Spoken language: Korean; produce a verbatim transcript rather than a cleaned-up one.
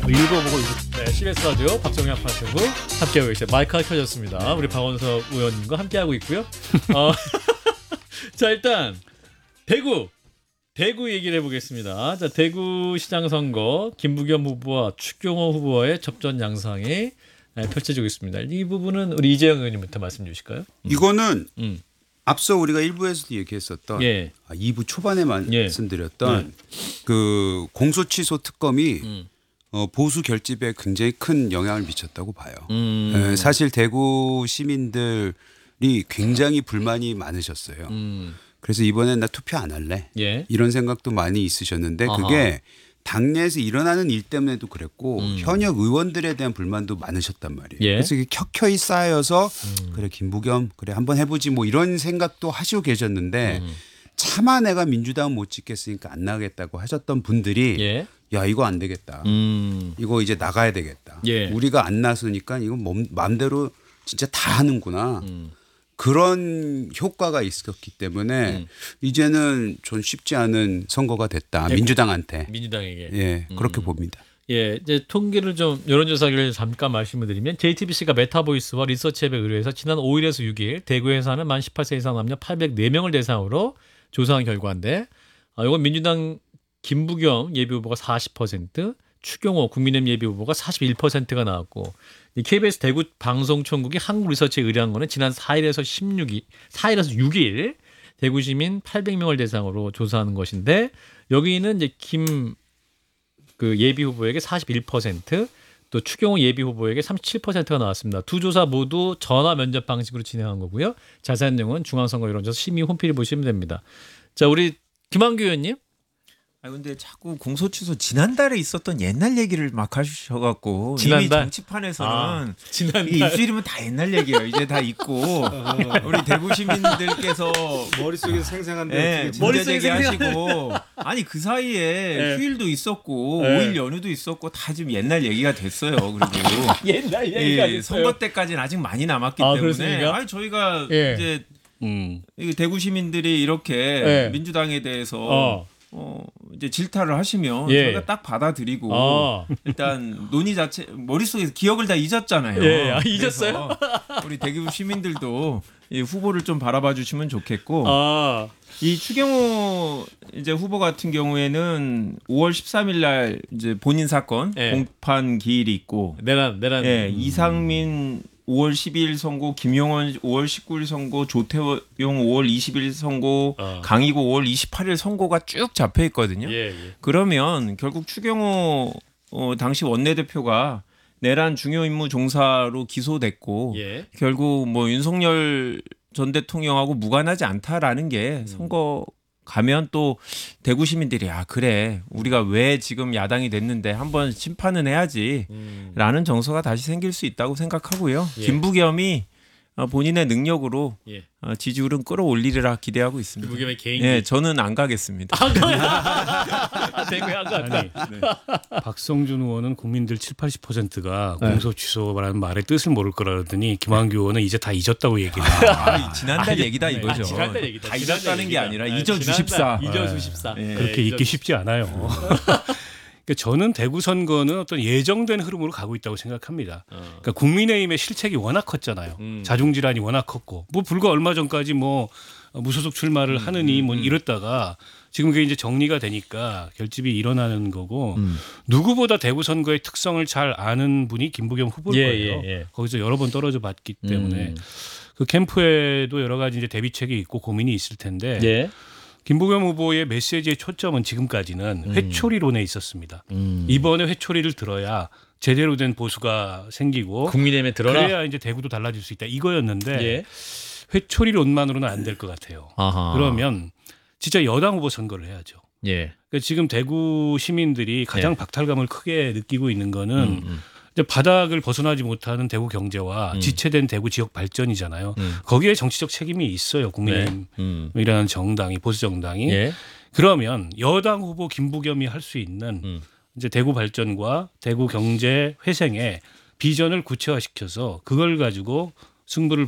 일부 보고 네, 씨비에스 라디오 박정희 아파트부 함께하고 계세요. 마이크가 켜졌습니다. 우리 박원석 의원님과 함께하고 있고요. 어, 자 일단 대구 대구 얘기를 해보겠습니다. 자 대구시장 선거 김부겸 후보와 추경호 후보의 접전 양상이 네, 펼쳐지고 있습니다. 이 부분은 우리 이재영 의원님부터 말씀 주실까요? 이거는 음. 앞서 우리가 일 부에서도 얘기했었던 예. 아, 이 부 초반에 예. 말씀드렸던 예. 그 공소취소 특검이 음. 어, 보수 결집에 굉장히 큰 영향을 미쳤다고 봐요. 음. 예, 사실 대구 시민들이 굉장히 불만이 많으셨어요. 음. 그래서 이번엔 나 투표 안 할래. 예. 이런 생각도 많이 있으셨는데 아하. 그게 당내에서 일어나는 일 때문에도 그랬고 음. 현역 의원들에 대한 불만도 많으셨단 말이에요. 예. 그래서 이게 켜켜이 쌓여서 음. 그래 김부겸 그래 한번 해보지 뭐 이런 생각도 하시고 계셨는데 음. 차마 내가 민주당 못 찍겠으니까 안 나가겠다고 하셨던 분들이 예. 야 이거 안 되겠다. 음. 이거 이제 나가야 되겠다. 예. 우리가 안 나서니까 이거 몸, 마음대로 진짜 다 하는구나. 음. 그런 효과가 있었기 때문에 음. 이제는 좀 쉽지 않은 선거가 됐다. 네. 민주당한테. 민주당에게. 예, 그렇게 음. 봅니다. 예, 이제 통계를 좀 여론조사를 잠깐 말씀을 드리면 제이티비씨가 메타보이스와 리서치앱에 의뢰해서 지난 오일에서 육일 대구에 사는 만 십팔 세 이상 남녀 팔백사 명을 대상으로 조사한 결과인데 아, 이건 민주당 김부겸 예비후보가 사십 퍼센트, 추경호 국민의힘 예비후보가 사십일 퍼센트가 나왔고 이 케이비에스 대구 방송총국이 한국리서치에 의뢰한 거는 지난 사일에서 십육일, 사일에서 육일 대구 시민 팔백 명을 대상으로 조사하는 것인데 여기는 이제 김 그 예비 후보에게 사십일 퍼센트, 또 추경호 예비 후보에게 삼십칠 퍼센트가 나왔습니다. 두 조사 모두 전화 면접 방식으로 진행한 거고요. 자세한 내용은 중앙선거 여론조사 심의 홈페이지 보시면 됩니다. 자, 우리 김한규 의원님. 아 근데 자꾸 공소취소 지난달에 있었던 옛날 얘기를 막 하셔갖고 지난달? 이미 정치판에서는 아, 지난달. 이게 입술이면 다 옛날 얘기예요. 이제 다 잊고 우리 대구 시민들께서 머릿속에 생생한데 네, 어떻게 머릿속에 문제 제기하시고 아니 그 사이에 네. 휴일도 있었고 네. 오일 연휴도 있었고 다 지금 옛날 얘기가 됐어요. 그리고 옛날 얘기가 이 있어요. 선거 때까지는 아직 많이 남았기 아, 때문에 그렇습니까? 아니 저희가 예. 이제 음. 이 대구 시민들이 이렇게 네. 민주당에 대해서 어. 어 이제 질타를 하시면 예. 저희가 딱 받아들이고 어. 일단 논의 자체 머릿속에서 기억을 다 잊었잖아요. 예, 아, 그래서 잊었어요? 우리 대구 시민들도 이 후보를 좀 바라봐 주시면 좋겠고 아. 이 추경호 이제 후보 같은 경우에는 오월 십삼일 날 이제 본인 사건 예. 공판 기일이 있고 내란 내란. 예, 이상민 오월 십이일 선고, 김용원 오월 십구일 선고, 조태용 오월 이십일 선고, 어. 강희구 오월 이십팔일 선고가 쭉 잡혀 있거든요. 예, 예. 그러면 결국 추경호 어, 당시 원내대표가 내란 중요 임무 종사로 기소됐고 예. 결국 뭐 윤석열 전 대통령하고 무관하지 않다라는 게 선거 가면 또 대구 시민들이 아 그래 우리가 왜 지금 야당이 됐는데 한번 심판은 해야지 음. 라는 정서가 다시 생길 수 있다고 생각하고요. 예. 김부겸이 어, 본인의 능력으로 예. 어, 지지율은 끌어올리리라 기대하고 있습니다. 김부겸의 개인기. 예, 저는 안 가겠습니다. 대구에 안 갔다. 아니, 박성준 의원은 국민들 칠, 팔십 퍼센트가 공소 취소라는 말의 뜻을 모를 거라더니 김한규 의원은 이제 다 잊었다고 얘기를 해요. 아, 지난달 얘기다 이거죠. 아, 지난달 얘기다. 다 지난달 잊었다는 게 얘기다. 아니라 아, 잊어주십사. 지난달 잊어주십사. 예. 그렇게 잊기 쉽지 않아요. 그러니까 저는 대구 선거는 어떤 예정된 흐름으로 가고 있다고 생각합니다. 어. 그러니까 국민의힘의 실책이 워낙 컸잖아요. 음. 자중질환이 워낙 컸고 뭐 불과 얼마 전까지 뭐 무소속 출마를 음, 하느니 뭐 음. 이랬다가 지금 그게 이제 정리가 되니까 결집이 일어나는 거고 음. 누구보다 대구 선거의 특성을 잘 아는 분이 김부겸 후보일 예, 거예요. 예, 예. 거기서 여러 번 떨어져 봤기 때문에 음. 그 캠프에도 여러 가지 이제 대비책이 있고 고민이 있을 텐데 예. 김부겸 후보의 메시지의 초점은 지금까지는 음. 회초리론에 있었습니다. 음. 이번에 회초리를 들어야 제대로 된 보수가 생기고 국민의힘에 들어라. 그래야 이제 대구도 달라질 수 있다 이거였는데 예. 회초리론만으로는 안 될 것 같아요. 아하. 그러면 진짜 여당 후보 선거를 해야죠. 예. 그러니까 지금 대구 시민들이 가장 예. 박탈감을 크게 느끼고 있는 거는 음, 음. 이제 바닥을 벗어나지 못하는 대구 경제와 음. 지체된 대구 지역 발전이잖아요. 음. 거기에 정치적 책임이 있어요. 네. 국민의힘이라는 음. 정당이 보수 정당이. 예. 그러면 여당 후보 김부겸이 할 수 있는 음. 이제 대구 발전과 대구 경제 회생의 비전을 구체화시켜서 그걸 가지고 승부를